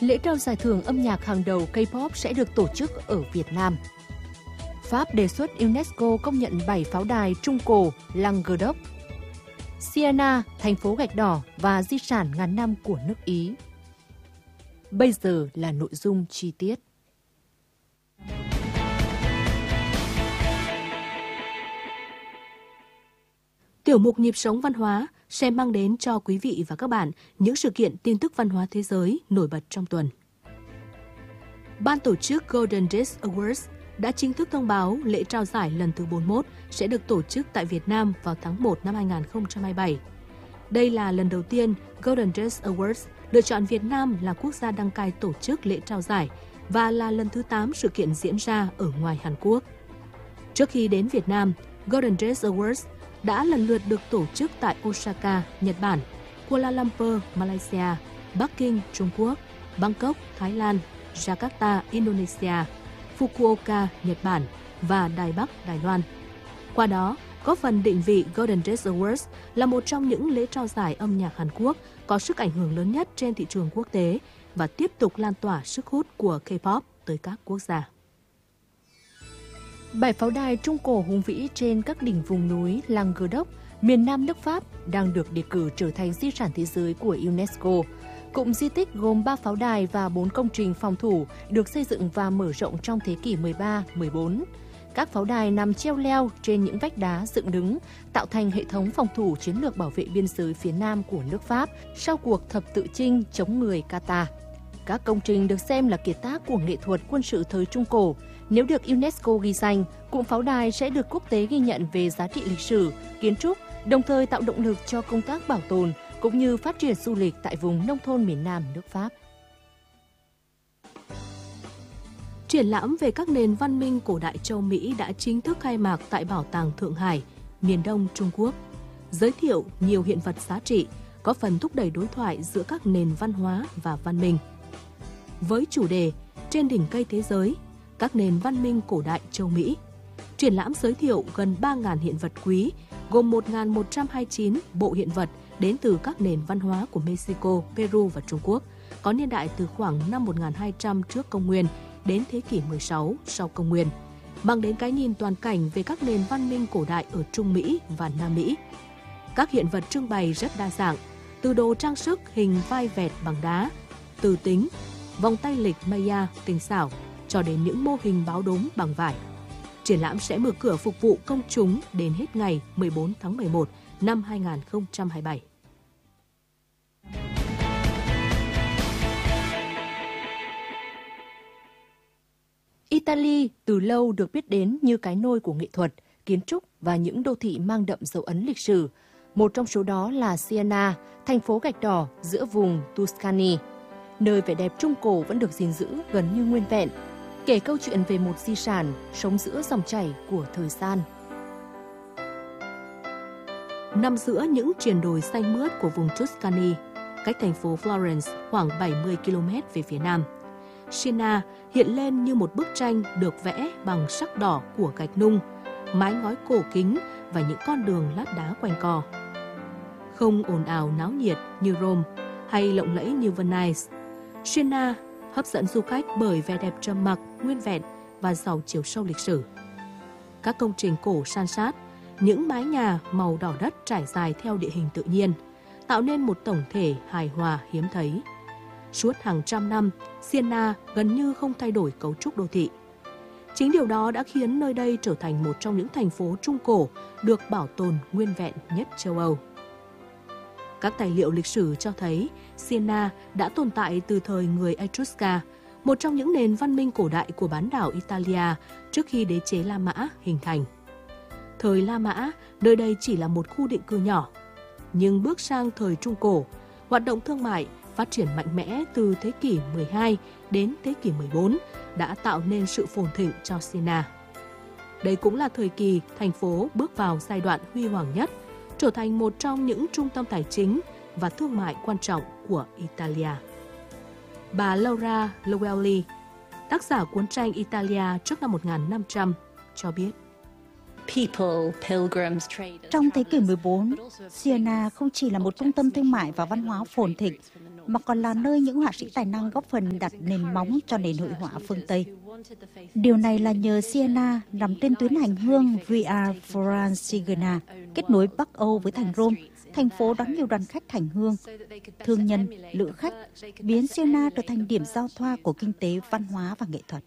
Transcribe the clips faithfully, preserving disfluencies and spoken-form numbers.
Lễ trao giải thưởng âm nhạc hàng đầu K-pop sẽ được tổ chức ở Việt Nam. Pháp đề xuất UNESCO công nhận bảy pháo đài Trung Cổ Languedoc. Siena, thành phố gạch đỏ và di sản ngàn năm của nước Ý. Bây giờ là nội dung chi tiết. Tiểu mục Nhịp sống văn hóa sẽ mang đến cho quý vị và các bạn những sự kiện tin tức văn hóa thế giới nổi bật trong tuần. Ban tổ chức Golden Disc Awards đã chính thức thông báo lễ trao giải lần thứ bốn mươi mốt sẽ được tổ chức tại Việt Nam vào tháng một năm hai nghìn không trăm hai mươi bảy. Đây là lần đầu tiên Golden Disc Awards lựa chọn Việt Nam là quốc gia đăng cai tổ chức lễ trao giải và là lần thứ tám sự kiện diễn ra ở ngoài Hàn Quốc. Trước khi đến Việt Nam, Golden Disc Awards đã lần lượt được tổ chức tại Osaka, Nhật Bản, Kuala Lumpur, Malaysia, Bắc Kinh, Trung Quốc, Bangkok, Thái Lan, Jakarta, Indonesia, Fukuoka, Nhật Bản và Đài Bắc, Đài Loan. Qua đó, góp phần định vị Golden Disc Awards là một trong những lễ trao giải âm nhạc Hàn Quốc có sức ảnh hưởng lớn nhất trên thị trường quốc tế và tiếp tục lan tỏa sức hút của K-pop tới các quốc gia. Bảy pháo đài Trung Cổ hùng vĩ trên các đỉnh vùng núi Languedoc, miền Nam nước Pháp đang được đề cử trở thành di sản thế giới của UNESCO. Cụm di tích gồm ba pháo đài và bốn công trình phòng thủ được xây dựng và mở rộng trong thế kỷ mười ba mười bốn. Các pháo đài nằm treo leo trên những vách đá dựng đứng, tạo thành hệ thống phòng thủ chiến lược bảo vệ biên giới phía Nam của nước Pháp sau cuộc thập tự chinh chống người Qatar. Các công trình được xem là kiệt tác của nghệ thuật quân sự thời Trung Cổ. Nếu được UNESCO ghi danh, cụm pháo đài sẽ được quốc tế ghi nhận về giá trị lịch sử, kiến trúc, đồng thời tạo động lực cho công tác bảo tồn cũng như phát triển du lịch tại vùng nông thôn miền Nam nước Pháp. Triển lãm về các nền văn minh cổ đại châu Mỹ đã chính thức khai mạc tại Bảo tàng Thượng Hải, miền Đông Trung Quốc, giới thiệu nhiều hiện vật giá trị, có phần thúc đẩy đối thoại giữa các nền văn hóa và văn minh. Với chủ đề Trên đỉnh cây thế giới, các nền văn minh cổ đại châu Mỹ, triển lãm giới thiệu gần ba nghìn hiện vật quý, gồm một nghìn một trăm hai mươi chín bộ hiện vật đến từ các nền văn hóa của Mexico, Peru và Trung Quốc, có niên đại từ khoảng năm một nghìn hai trăm trước công nguyên đến thế kỷ mười sáu sau công nguyên, mang đến cái nhìn toàn cảnh về các nền văn minh cổ đại ở Trung Mỹ và Nam Mỹ. Các hiện vật trưng bày rất đa dạng, từ đồ trang sức hình vai vẹt bằng đá, từ tính, vòng tay lịch Maya tinh xảo, cho đến những mô hình báo đốm bằng vải. Triển lãm sẽ mở cửa phục vụ công chúng đến hết ngày mười bốn tháng mười một năm hai nghìn không trăm hai mươi bảy. Italy từ lâu được biết đến như cái nôi của nghệ thuật, kiến trúc và những đô thị mang đậm dấu ấn lịch sử. Một trong số đó là Siena, thành phố gạch đỏ giữa vùng Tuscany, nơi vẻ đẹp Trung Cổ vẫn được gìn giữ gần như nguyên vẹn, kể câu chuyện về một di sản sống giữa dòng chảy của thời gian. Nằm giữa những triền đồi xanh mướt của vùng Tuscany, cách thành phố Florence khoảng bảy mươi ki lô mét về phía nam, Siena hiện lên như một bức tranh được vẽ bằng sắc đỏ của gạch nung, mái ngói cổ kính và những con đường lát đá quanh co. Không ồn ào náo nhiệt như Rome hay lộng lẫy như Venice, Siena hấp dẫn du khách bởi vẻ đẹp trầm mặc, nguyên vẹn và giàu chiều sâu lịch sử. Các công trình cổ san sát, những mái nhà màu đỏ đất trải dài theo địa hình tự nhiên, tạo nên một tổng thể hài hòa hiếm thấy. Suốt hàng trăm năm, Siena gần như không thay đổi cấu trúc đô thị. Chính điều đó đã khiến nơi đây trở thành một trong những thành phố Trung Cổ được bảo tồn nguyên vẹn nhất châu Âu. Các tài liệu lịch sử cho thấy Siena đã tồn tại từ thời người Etrusca, một trong những nền văn minh cổ đại của bán đảo Italia trước khi đế chế La Mã hình thành. Thời La Mã, nơi đây chỉ là một khu định cư nhỏ. Nhưng bước sang thời Trung Cổ, hoạt động thương mại phát triển mạnh mẽ từ thế kỷ mười hai đến thế kỷ mười bốn đã tạo nên sự phồn thịnh cho Siena. Đây cũng là thời kỳ thành phố bước vào giai đoạn huy hoàng nhất, trở thành một trong những trung tâm tài chính và thương mại quan trọng của Italia. Bà Laura Loelli, tác giả cuốn tranh Italia trước năm một nghìn năm trăm, cho biết. Trong thế kỷ mười bốn, Siena không chỉ là một trung tâm thương mại và văn hóa phồn thịnh, mà còn là nơi những họa sĩ tài năng góp phần đặt nền móng cho nền hội họa phương Tây. Điều này là nhờ Siena nằm trên tuyến hành hương Via Francigena, kết nối Bắc Âu với thành Rome, thành phố đón nhiều đoàn khách hành hương, thương nhân, lữ khách, biến Siena trở thành điểm giao thoa của kinh tế, văn hóa và nghệ thuật.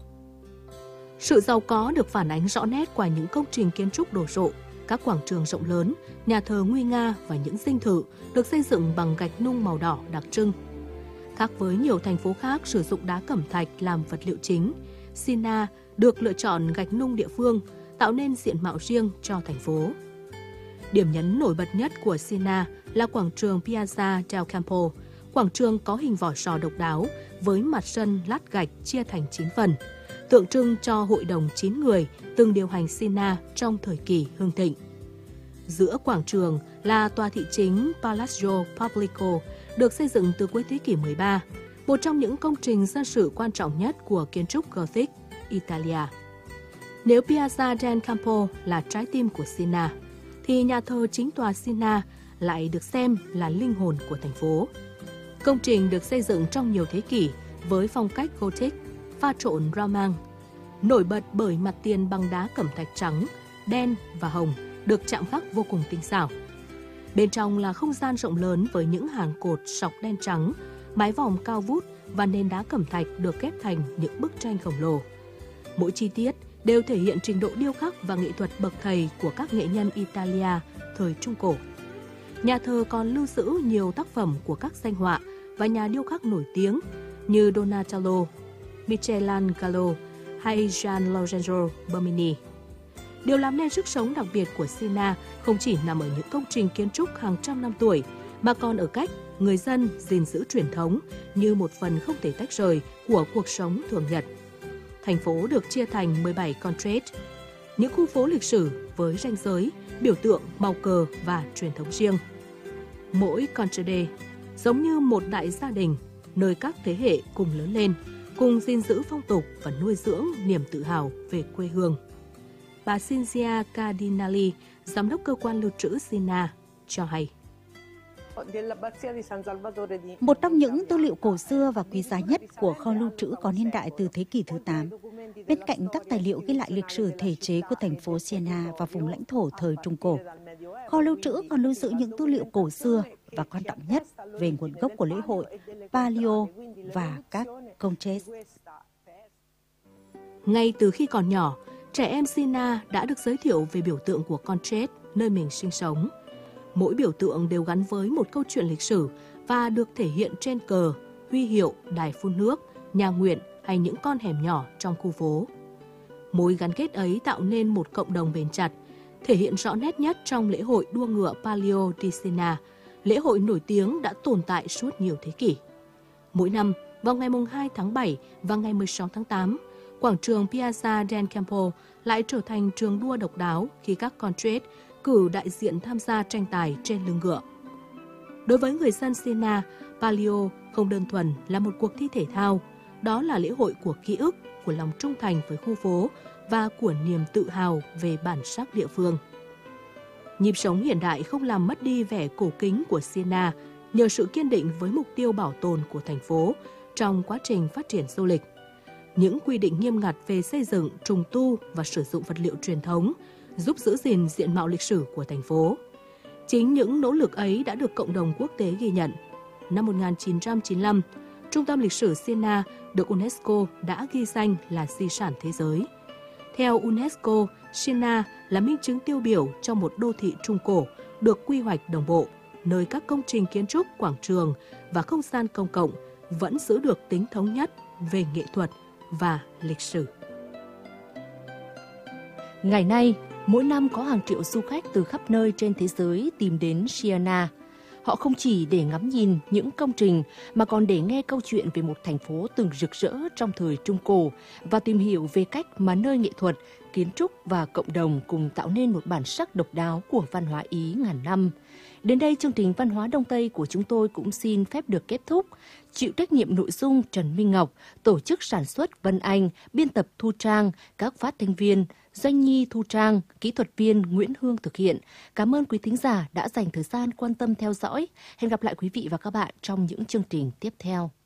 Sự giàu có được phản ánh rõ nét qua những công trình kiến trúc đồ sộ, các quảng trường rộng lớn, nhà thờ nguy nga và những dinh thự được xây dựng bằng gạch nung màu đỏ đặc trưng. Khác với nhiều thành phố khác sử dụng đá cẩm thạch làm vật liệu chính, Siena được lựa chọn gạch nung địa phương, tạo nên diện mạo riêng cho thành phố. Điểm nhấn nổi bật nhất của Siena là quảng trường Piazza del Campo, quảng trường có hình vỏ sò độc đáo với mặt sân lát gạch chia thành chín phần, tượng trưng cho hội đồng chín người từng điều hành Siena trong thời kỳ hưng thịnh. Giữa quảng trường là tòa thị chính Palazzo Pubblico, được xây dựng từ cuối thế kỷ mười ba, một trong những công trình dân sự quan trọng nhất của kiến trúc Gothic Italia. Nếu Piazza del Campo là trái tim của Siena, thì nhà thờ chính tòa Siena lại được xem là linh hồn của thành phố. Công trình được xây dựng trong nhiều thế kỷ với phong cách Gothic, pha trộn Roman, nổi bật bởi mặt tiền bằng đá cẩm thạch trắng, đen và hồng, được chạm khắc vô cùng tinh xảo. Bên trong là không gian rộng lớn với những hàng cột sọc đen trắng, mái vòm cao vút và nền đá cẩm thạch được ghép thành những bức tranh khổng lồ. Mỗi chi tiết đều thể hiện trình độ điêu khắc và nghệ thuật bậc thầy của các nghệ nhân Italia thời Trung Cổ. Nhà thờ còn lưu giữ nhiều tác phẩm của các danh họa và nhà điêu khắc nổi tiếng như Donatello, Michelangelo hay Gian Lorenzo Bernini. Điều làm nên sức sống đặc biệt của Siena không chỉ nằm ở những công trình kiến trúc hàng trăm năm tuổi, mà còn ở cách người dân gìn giữ truyền thống như một phần không thể tách rời của cuộc sống thường nhật. Thành phố được chia thành mười bảy contrette, những khu phố lịch sử với ranh giới, biểu tượng, màu cờ và truyền thống riêng. Mỗi contrette giống như một đại gia đình, nơi các thế hệ cùng lớn lên, cùng gìn giữ phong tục và nuôi dưỡng niềm tự hào về quê hương. Bà Cinzia Cardinali, giám đốc cơ quan lưu trữ Siena, cho hay. Một trong những tư liệu cổ xưa và quý giá nhất của kho lưu trữ có niên đại từ thế kỷ thứ tám. Bên cạnh các tài liệu ghi lại lịch sử thể chế của thành phố Siena và vùng lãnh thổ thời Trung Cổ, kho lưu trữ còn lưu giữ những tư liệu cổ xưa và quan trọng nhất về nguồn gốc của lễ hội Palio và các conchets. Ngay từ khi còn nhỏ, trẻ em Siena đã được giới thiệu về biểu tượng của conchet nơi mình sinh sống. Mỗi biểu tượng đều gắn với một câu chuyện lịch sử và được thể hiện trên cờ, huy hiệu, đài phun nước, nhà nguyện hay những con hẻm nhỏ trong khu phố. Mối gắn kết ấy tạo nên một cộng đồng bền chặt, thể hiện rõ nét nhất trong lễ hội đua ngựa Palio di Siena, lễ hội nổi tiếng đã tồn tại suốt nhiều thế kỷ. Mỗi năm, vào ngày hai tháng bảy và ngày mười sáu tháng tám, quảng trường Piazza del Campo lại trở thành trường đua độc đáo khi các conchette cử đại diện tham gia tranh tài trên lưng ngựa. Đối với người dân Siena, Palio không đơn thuần là một cuộc thi thể thao, đó là lễ hội của ký ức, của lòng trung thành với khu phố và của niềm tự hào về bản sắc địa phương. Nhịp sống hiện đại không làm mất đi vẻ cổ kính của Siena nhờ sự kiên định với mục tiêu bảo tồn của thành phố trong quá trình phát triển du lịch. Những quy định nghiêm ngặt về xây dựng, trùng tu và sử dụng vật liệu truyền thống giúp giữ gìn diện mạo lịch sử của thành phố. Chính những nỗ lực ấy đã được cộng đồng quốc tế ghi nhận. Năm một nghìn chín trăm chín mươi lăm, Trung tâm lịch sử Siena được UNESCO đã ghi danh là di sản thế giới. Theo UNESCO, Siena là minh chứng tiêu biểu cho một đô thị Trung Cổ được quy hoạch đồng bộ, nơi các công trình kiến trúc, quảng trường và không gian công cộng vẫn giữ được tính thống nhất về nghệ thuật và lịch sử. Ngày nay, mỗi năm có hàng triệu du khách từ khắp nơi trên thế giới tìm đến Siena. Họ không chỉ để ngắm nhìn những công trình mà còn để nghe câu chuyện về một thành phố từng rực rỡ trong thời Trung Cổ và tìm hiểu về cách mà nơi nghệ thuật, kiến trúc và cộng đồng cùng tạo nên một bản sắc độc đáo của văn hóa Ý ngàn năm. Đến đây chương trình Văn hóa Đông Tây của chúng tôi cũng xin phép được kết thúc. Chịu trách nhiệm nội dung Trần Minh Ngọc, tổ chức sản xuất Vân Anh, biên tập Thu Trang, các phát thanh viên Doanh Nhi Thu Trang, kỹ thuật viên Nguyễn Hương thực hiện. Cảm ơn quý thính giả đã dành thời gian quan tâm theo dõi. Hẹn gặp lại quý vị và các bạn trong những chương trình tiếp theo.